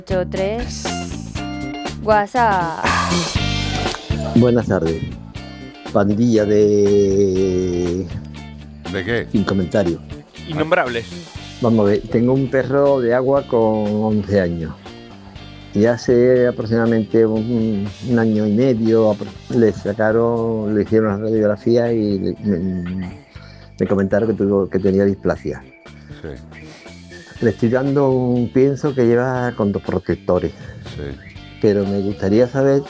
83 WhatsApp. Buenas tardes. Pandilla de... ¿De qué? Sin comentarios. Innombrables. Vamos a ver, tengo un perro de agua con 11 años. Y hace aproximadamente un año y medio le hicieron una radiografía y me comentaron que tenía displasia. Sí, Le estoy dando un pienso que lleva con 2 protectores. sí. Pero me gustaría saber,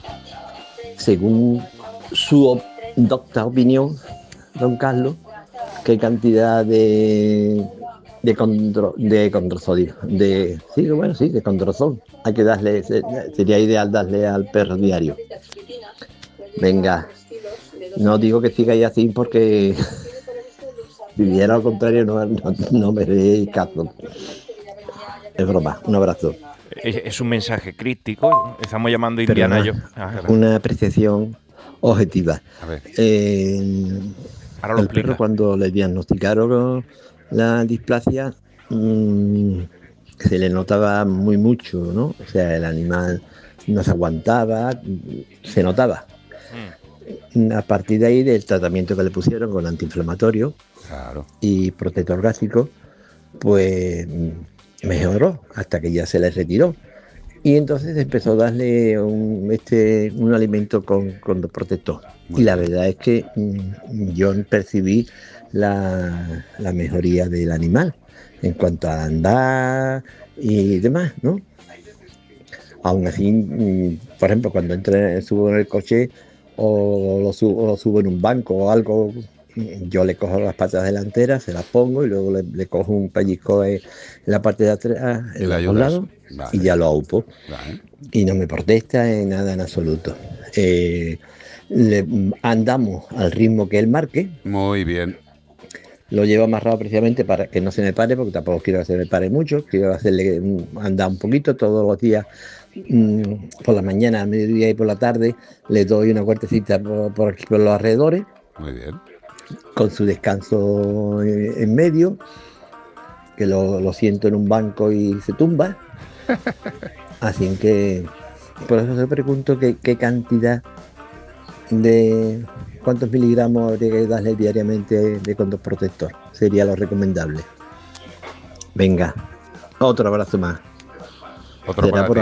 según su docta opinión, don Carlos, qué cantidad de condrosodio, de condrosol hay que darle, sería ideal darle al perro diario. Venga, no digo que sigáis así porque si viera al contrario no me deis caso. Es broma, un abrazo. Es un mensaje crítico. Estamos llamando a Indiana Perdona, Jones. una apreciación objetiva. A ver. Ahora lo El perro, explica. cuando le diagnosticaron la displasia, se le notaba mucho, ¿no? O sea, el animal no se aguantaba, se notaba. A partir de ahí, del tratamiento que le pusieron con antiinflamatorio Claro. y protector gástrico, pues mejoró hasta que ya se le retiró. Y entonces empezó a darle un alimento con protector. Muy Y la bien. verdad es que yo percibí la mejoría del animal en cuanto a andar y demás, ¿no? Aún así, por ejemplo, cuando subo en el coche o lo subo en un banco o algo, yo le cojo las patas delanteras, se las pongo y luego le cojo un pellizco en la parte de atrás, Y en le los ayudas. lados, Vale. y ya lo aupo. Vale. Y no me protesta en nada en absoluto. Andamos al ritmo que él marque, Muy bien. lo llevo amarrado precisamente para que no se me pare, porque tampoco quiero que se me pare mucho, quiero hacerle andar un poquito todos los días, por la mañana, al mediodía y por la tarde, le doy una vueltecita por aquí, por los alrededores, Muy bien. con su descanso en medio, que lo siento en un banco y se tumba. Así que, por eso te pregunto qué cantidad de cuántos miligramos habría que darle diariamente de condroprotector. Sería lo recomendable. Venga, otro abrazo más. Otro Será para por ti.